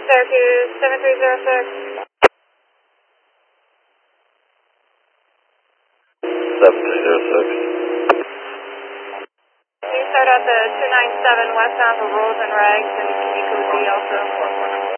Syracuse 7306. 7306. Can you start at the 297 westbound for Rolls and Rags, and can you code D also?